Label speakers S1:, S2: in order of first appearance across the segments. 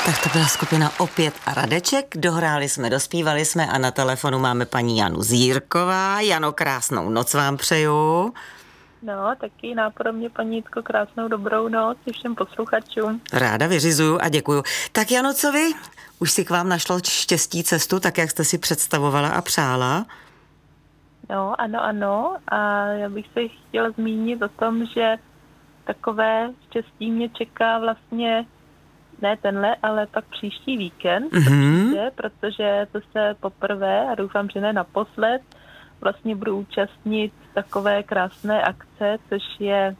S1: Tak to byla skupina Opět a Radeček, dohráli jsme, dospívali jsme a na telefonu máme paní Janu Zírková. Jano, krásnou noc vám přeju.
S2: No, taky nápodobně, paní Jitko, krásnou dobrou noc i všem posluchačům.
S1: Ráda vyřizuju a děkuju. Tak Jano, co vy? Už si k vám našlo štěstí cestu, tak jak jste si představovala a přála?
S2: No, ano. A já bych se chtěla zmínit o tom, že takové štěstí mě čeká vlastně ne tenhle, ale pak příští víkend, protože to se poprvé a doufám, že ne naposled, vlastně budu účastnit takové krásné akce, což je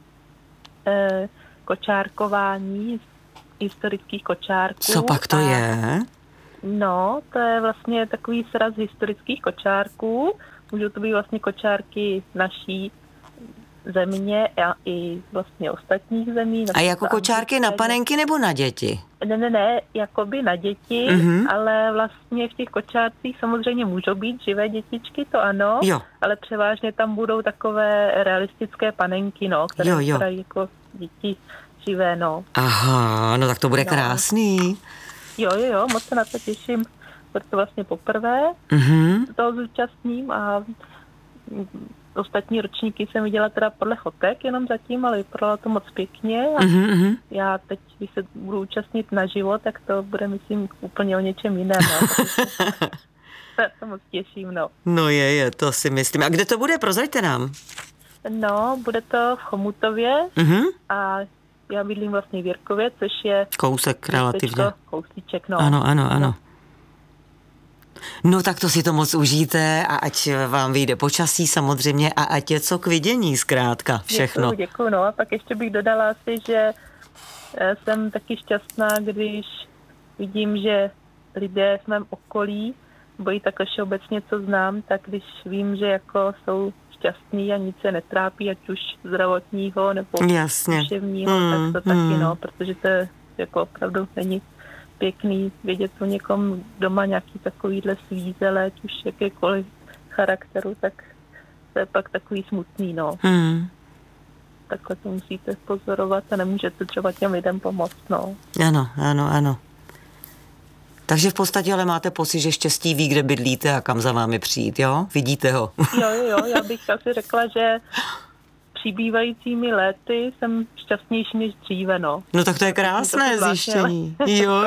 S2: kočárkování historických kočárků.
S1: Co pak to je?
S2: No, to je vlastně takový sraz historických kočárků. Můžou to být vlastně kočárky naší země a i vlastně ostatních zemí.
S1: A jako kočárky na panenky nebo na děti?
S2: Ne, jakoby na děti, ale vlastně v těch kočárcích samozřejmě můžou být živé dětičky, to ano,
S1: jo. Ale
S2: převážně tam budou takové realistické panenky, no, které vypadají jako děti živé, no.
S1: Aha, no tak to bude krásný.
S2: Jo, moc se na to těším, protože vlastně poprvé toho zúčastním a ostatní ročníky jsem viděla teda podle fotek jenom zatím, ale vypadalo to moc pěkně a já teď, když se budu účastnit naživo, tak to bude, myslím, úplně o něčem jiném. No. To moc těším, no.
S1: No je, to si myslím. A kde to bude? Prozraďte nám.
S2: No, bude to v Chomutově a já bydlím vlastně v Jirkově, což je
S1: kousek relativně.
S2: Kousíček, no.
S1: Ano. No tak to si to moc užijte a ať vám vyjde počasí samozřejmě a ať je co k vidění zkrátka všechno.
S2: Děkuju, no a pak ještě bych dodala asi, že jsem taky šťastná, když vidím, že lidé v mém okolí, bojí takhle všeobecně, co znám, tak když vím, že jako jsou šťastní a nic se netrápí, ať už zdravotního nebo duševního, tak to taky, no, protože to jako opravdu není pěkný vědět o někom doma nějaký takovýhle svízele, ať už jakékoliv charakteru, tak to je pak takový smutný, no. Takhle to musíte pozorovat a nemůžete třeba těm lidem pomoct, no.
S1: Ano. Takže v podstatě ale máte pocit, že štěstí ví, kde bydlíte a kam za vámi přijít, jo? Vidíte ho?
S2: Jo, já bych asi řekla, že přibývajícími léty jsem šťastnější než dříve, no.
S1: No tak to je krásné zjištění. Jo.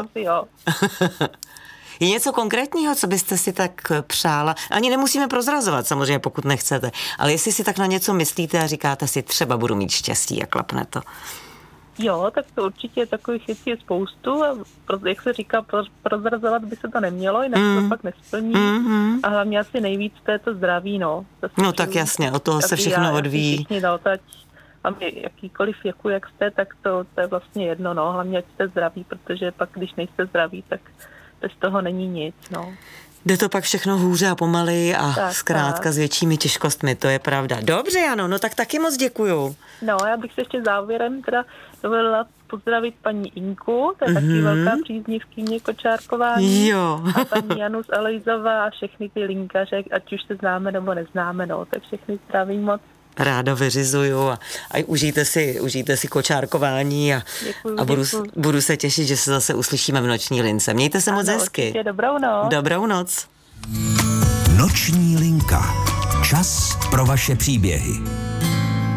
S1: Je něco konkrétního, co byste si tak přála? Ani nemusíme prozrazovat, samozřejmě, pokud nechcete, ale jestli si tak na něco myslíte a říkáte si, třeba budu mít štěstí a klapne to.
S2: Jo, tak to určitě takových věcí je spoustu a jak se říká, prozrazovat by se to nemělo, jinak to pak nesplní a hlavně asi nejvíc to je to zdraví, no.
S1: No tak jasně, od toho se všechno odvíjí.
S2: Všichni, no, tak jakýkoliv věku, jak jste, tak to je vlastně jedno, no, hlavně ať jste zdraví, protože pak, když nejste zdraví, tak bez toho není nic, no.
S1: Jde to pak všechno hůře a pomaleji a zkrátka s většími těžkostmi, to je pravda. Dobře, Jano, no tak taky moc děkuju.
S2: No, já bych se ještě závěrem teda dovolila pozdravit paní Inku, to je taky velká příznivkyně kočárkování.
S1: Jo.
S2: A paní Janus Alojzová a všechny ty linkaře, ať už se známe nebo neznáme, no, tak všechny zdravím moc.
S1: Ráda vyřizuju a užijte si kočárkování a budu se těšit, že se zase uslyšíme v Noční lince. Mějte se moc hezky.
S2: Dobrou noc.
S1: Dobrou noc.
S3: Noční linka. Čas pro vaše příběhy.